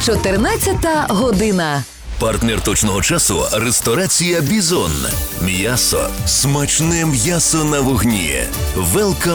14 година. Партнер точного часу – ресторація «Бізон». М'ясо. Смачне м'ясо на вогні. Welcome